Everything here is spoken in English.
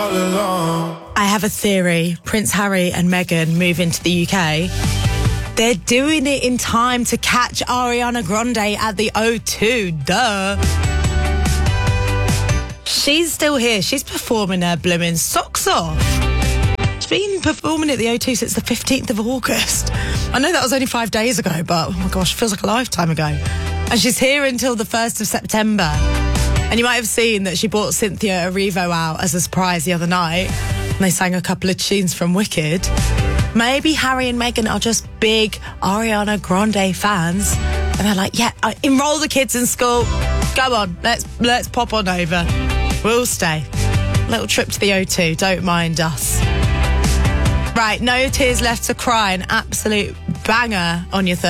I have a theory. Prince Harry and Meghan move into the UK. They're doing it in time to catch Ariana Grande at the O2. Duh. She's still here. She's performing her blooming socks off. She's been performing at the O2 since the 15th of August. I know that was only 5 days ago, but oh my gosh, it feels like a lifetime ago. And she's here until the 1st of September. And you might have seen that she brought Cynthia Erivo out as a surprise the other night. And they sang a couple of tunes from Wicked. Maybe Harry and Meghan are just big Ariana Grande fans. And they're like, yeah, enroll the kids in school. Go on, let's pop on over. We'll stay. Little trip to the O2, don't mind us. Right, No Tears Left to Cry, an absolute banger on your